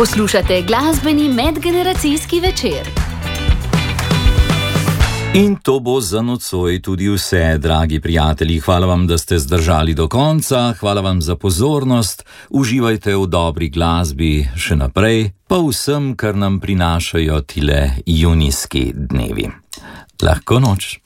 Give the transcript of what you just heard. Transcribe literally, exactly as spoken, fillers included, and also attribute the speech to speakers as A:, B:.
A: Poslušate glasbeni medgeneracijski večer.
B: In to bo za nocoj tudi vse, dragi prijatelji. Hvala vam, da ste zdržali do konca, hvala vam za pozornost, uživajte v dobri glasbi še naprej, pa vsem, kar nam prinašajo tile junijski dnevi. Lahko noč.